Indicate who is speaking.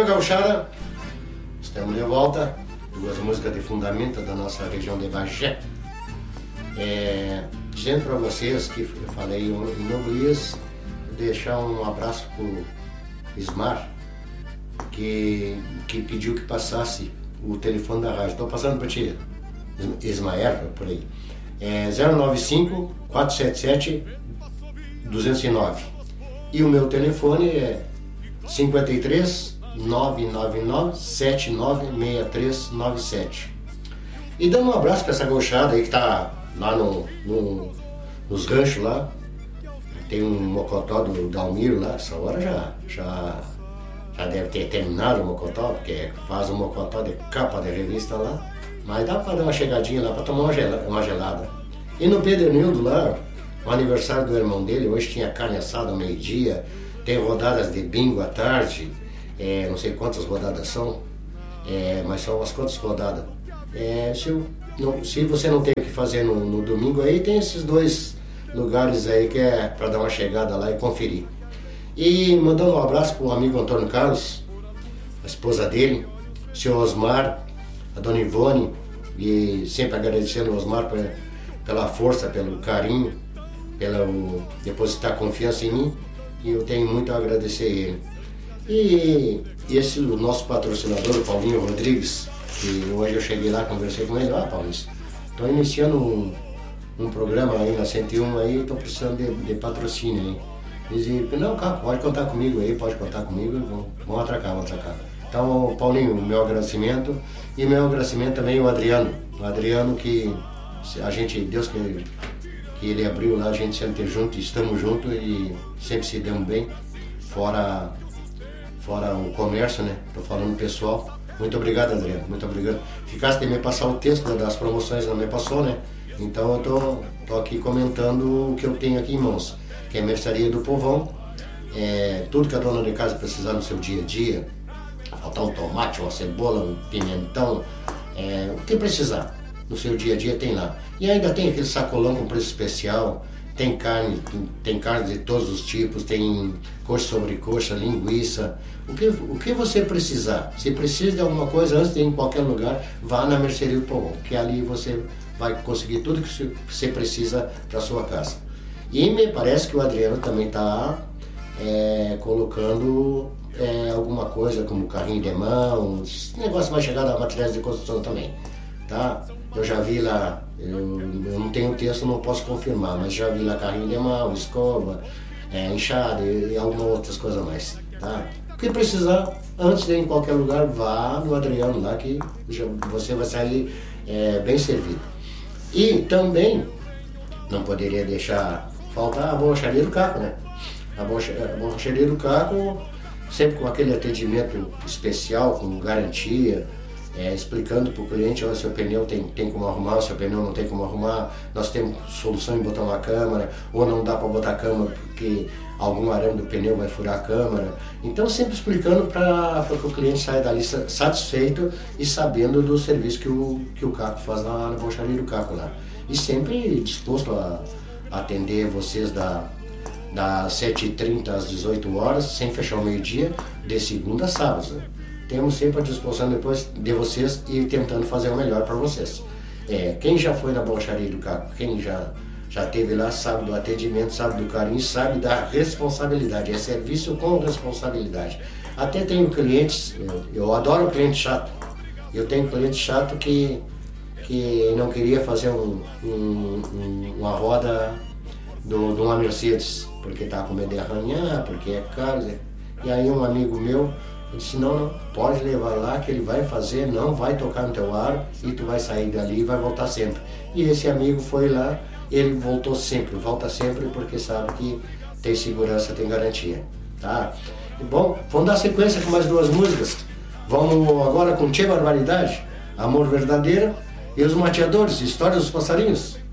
Speaker 1: gauchada, estamos de volta. Duas músicas de fundamento da nossa região de Bagé. Dizendo para vocês que eu falei em Noblias, deixar um abraço pro Ismar, que pediu que passasse o telefone da rádio. Estou passando para ti, Ismael, por aí. 095 477 209. E o meu telefone é 53 999 796397. E dando um abraço para essa gauchada aí que tá lá nos ranchos lá. Tem um mocotó do Dalmiro lá, essa hora já deve ter terminado o mocotó, porque faz um mocotó de capa de revista lá. Mas dá para dar uma chegadinha lá para tomar uma gelada. E no Pedernildo lá, o aniversário do irmão dele, hoje tinha carne assada ao meio-dia, tem rodadas de bingo à tarde, não sei quantas rodadas são, mas são umas quantas rodadas. Se você não tem o que fazer no domingo aí, tem esses dois lugares aí que é para dar uma chegada lá e conferir. E mandando um abraço pro amigo Antônio Carlos, a esposa dele, o senhor Osmar, a dona Ivone, e sempre agradecendo o Osmar pela força, pelo carinho, pelo depositar confiança em mim, e eu tenho muito a agradecer a ele. E esse o nosso patrocinador, o Paulinho Rodrigues, que hoje eu cheguei lá, conversei com ele, Paulinho, estou iniciando um programa aí na 101 aí, estou precisando de patrocínio aí. Dizia, não, cara, pode contar comigo aí, vamos atracar. Então, Paulinho, meu agradecimento, e meu agradecimento também ao Adriano. O Adriano que a gente, Deus que ele abriu lá, a gente sempre ter junto, estamos juntos e sempre se damos bem, fora o comércio, né? Tô falando pessoal. Muito obrigado, Adriano, muito obrigado. Ficasse de me passar o texto, né, das promoções, não me passou, né? Então eu tô aqui comentando o que eu tenho aqui em mãos, que é a mercearia do Povão, tudo que a dona de casa precisar no seu dia a dia, faltar um tomate, uma cebola, um pimentão, o que precisar no seu dia a dia tem lá. E ainda tem aquele sacolão com preço especial, tem carne de todos os tipos, tem coxa sobre coxa, linguiça, o que você precisar. Se precisa de alguma coisa, antes de ir em qualquer lugar, vá na mercearia do Povão, que ali você vai conseguir tudo que você precisa para sua casa. E me parece que o Adriano também está colocando alguma coisa como carrinho de mão, esse negócio vai chegar da materiais de construção também, tá? Eu já vi lá, eu não tenho texto, não posso confirmar, mas já vi lá carrinho de mão, escova, enxada e algumas outras coisas mais, tá? O que precisar, antes de ir em qualquer lugar, vá no Adriano lá que você vai sair bem servido. E também não poderia deixar faltar a borracharia do Caco, né? A borracharia do Caco, sempre com aquele atendimento especial, com garantia, explicando para o cliente, olha, seu pneu tem como arrumar, seu pneu não tem como arrumar, nós temos solução em botar uma câmara, ou não dá para botar a câmara porque algum arame do pneu vai furar a câmara. Então sempre explicando para que o cliente saia dali satisfeito e sabendo do serviço que o Caco faz lá na borracharia do Caco lá. E sempre disposto a atender vocês das 7h30 às 18 horas, sem fechar o meio-dia, de segunda a sábado, né? Temos sempre à disposição depois de vocês e tentando fazer o melhor para vocês. Quem já foi na borracharia do Caco, quem já esteve lá, sabe do atendimento, sabe do carinho, sabe da responsabilidade. É serviço com responsabilidade. Até tenho clientes, eu adoro cliente chato. Eu tenho cliente chato que não queria fazer uma roda de uma Mercedes, porque estava com medo de arranhar, porque é caro. E aí um amigo meu disse, não, pode levar lá que ele vai fazer, não vai tocar no teu aro e tu vai sair dali e vai voltar sempre. E esse amigo foi lá, ele volta sempre porque sabe que tem segurança, tem garantia, tá? Bom, vamos dar sequência com mais duas músicas. Vamos agora com Tchê Barbaridade, Amor Verdadeiro, e Os Mateadores, História dos Passarinhos.